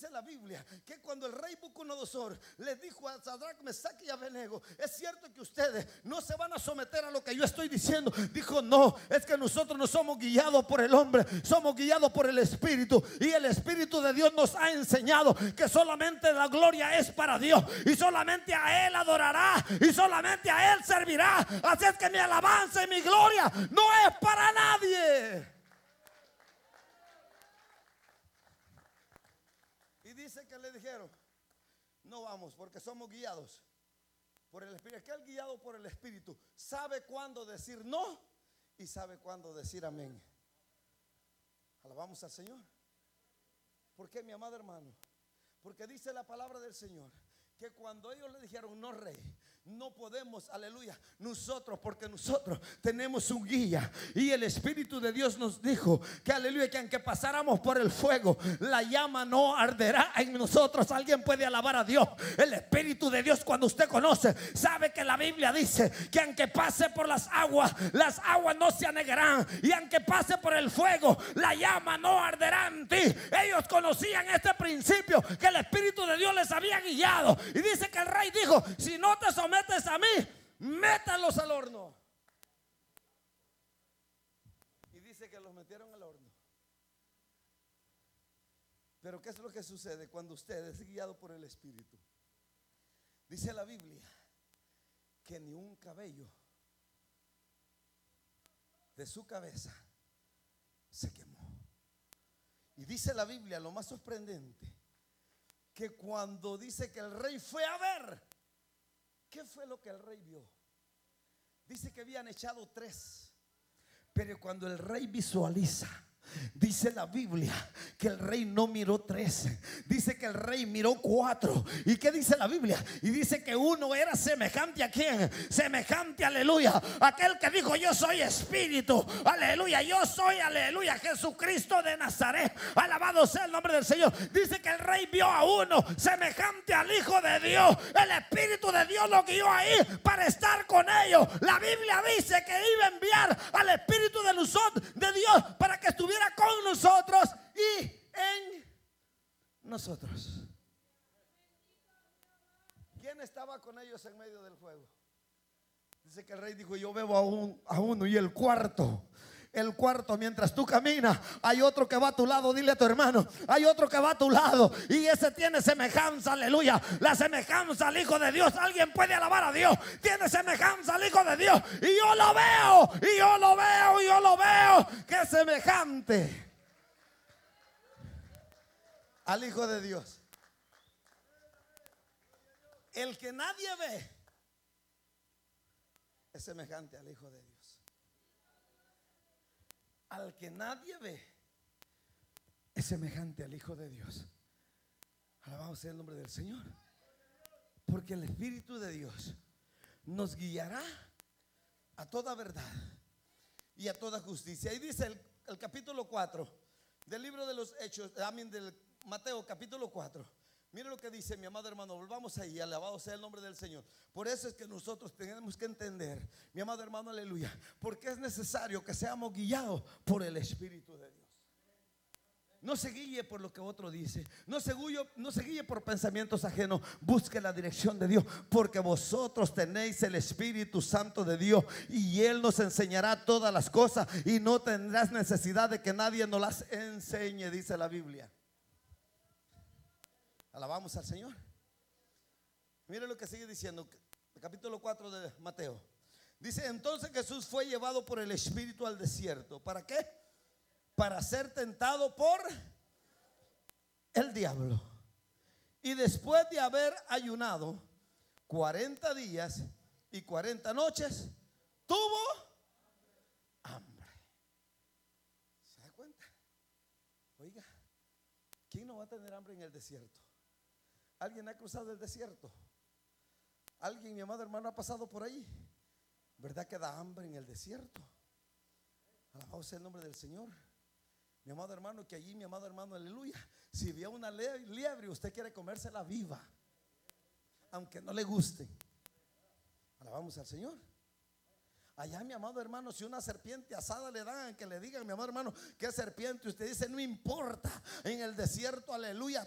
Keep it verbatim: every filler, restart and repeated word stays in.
dice la Biblia que cuando el rey Nabucodonosor les dijo a Sadrach, Mesach y Abednego: es cierto que ustedes no se van a someter a lo que yo estoy diciendo. Dijo: no, es que nosotros no somos guiados por el hombre, somos guiados por el Espíritu. Y el Espíritu de Dios nos ha enseñado que solamente la gloria es para Dios, y solamente a Él adorará, y solamente a Él servirá. Así es que mi alabanza y mi gloria no es para nadie. Y dice que le dijeron: no vamos, porque somos guiados por el Espíritu. Aquel guiado por el Espíritu sabe cuándo decir no y sabe cuándo decir amén. Alabamos al Señor. ¿Por qué, mi amado hermano? Porque dice la palabra del Señor que cuando ellos le dijeron: no, rey, no podemos, aleluya, nosotros, porque nosotros tenemos un guía, y el Espíritu de Dios nos dijo que, aleluya, que aunque pasáramos por el fuego, la llama no arderá en nosotros. Alguien puede alabar a Dios. El Espíritu de Dios, cuando usted conoce, sabe que la Biblia dice que aunque pase por las aguas, las aguas no se anegarán, y aunque pase por el fuego, la llama no arderá en ti. Ellos conocían este principio, que el Espíritu de Dios les había guiado. Y dice que el rey dijo: si no te sometes a mí, métalos al horno. Y dice que los metieron al horno. Pero ¿qué es lo que sucede cuando usted es guiado por el Espíritu? Dice la Biblia que ni un cabello de su cabeza se quemó. Y dice la Biblia, lo más sorprendente, que cuando dice que el rey fue a ver, ¿qué fue lo que el rey vio? Dice que habían echado tres, pero cuando el rey visualiza, dice la Biblia que el rey no miró tres, dice que el rey miró cuatro. ¿Y qué dice la Biblia? Y dice que uno era semejante a quién, semejante, aleluya, aquel que dijo: yo soy espíritu, aleluya, yo soy, aleluya, Jesucristo de Nazaret, alabado sea el nombre del Señor. Dice que el rey vio a uno semejante al Hijo de Dios. El Espíritu de Dios lo guió ahí para estar con ellos. La Biblia dice que iba a enviar al Espíritu de nosotros, de Dios, para que estuviera con nosotros y en nosotros. ¿Quién estaba con ellos en medio del fuego? Dice que el rey dijo: yo veo a, un, a uno, y el cuarto, el cuarto, mientras tú caminas, hay otro que va a tu lado. Dile a tu hermano: hay otro que va a tu lado, y ese tiene semejanza, aleluya, la semejanza al Hijo de Dios. Alguien puede alabar a Dios. Tiene semejanza al Hijo de Dios, y yo lo veo, y yo lo veo, y yo lo veo, que es semejante al Hijo de Dios. El que nadie ve es semejante al Hijo de Dios. Al que nadie ve es semejante al Hijo de Dios. Alabado sea el nombre del Señor. Porque el Espíritu de Dios nos guiará a toda verdad y a toda justicia. Y dice el, el capítulo cuatro del libro de los Hechos, también del Mateo capítulo cuatro. Mire lo que dice, mi amado hermano. Volvamos ahí, alabado sea el nombre del Señor. Por eso es que nosotros tenemos que entender, mi amado hermano, aleluya, porque es necesario que seamos guiados por el Espíritu de Dios. No se guíe por lo que otro dice, no se guíe, no se guíe por pensamientos ajenos. Busque la dirección de Dios, porque vosotros tenéis el Espíritu Santo de Dios, y Él nos enseñará todas las cosas, y no tendrás necesidad de que nadie nos las enseñe, dice la Biblia. Alabamos al Señor. Mire lo que sigue diciendo, el capítulo cuatro de Mateo. Dice: entonces Jesús fue llevado por el Espíritu al desierto. ¿Para qué? Para ser tentado por el diablo. Y después de haber ayunado cuarenta días y cuarenta noches, tuvo hambre. ¿Se da cuenta? Oiga, ¿quién no va a tener hambre en el desierto? ¿Alguien ha cruzado el desierto? ¿Alguien, mi amado hermano, ha pasado por ahí? ¿Verdad que da hambre en el desierto? Alabado sea el nombre del Señor. Mi amado hermano, que allí, mi amado hermano, aleluya, si ve una liebre, usted quiere comérsela viva, aunque no le guste. Alabamos al Señor. Allá, mi amado hermano, si una serpiente asada le dan, que le digan, mi amado hermano, que es serpiente, usted dice: no importa. En el desierto, aleluya,